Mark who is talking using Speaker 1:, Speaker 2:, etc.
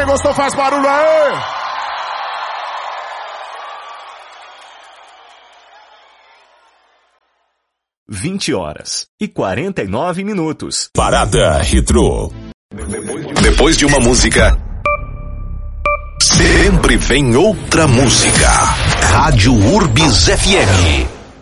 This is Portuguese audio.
Speaker 1: Quem gostou faz barulho aí.
Speaker 2: h49.
Speaker 3: Parada Retrô. Depois de uma música, sempre vem outra música. Rádio Urbis FM.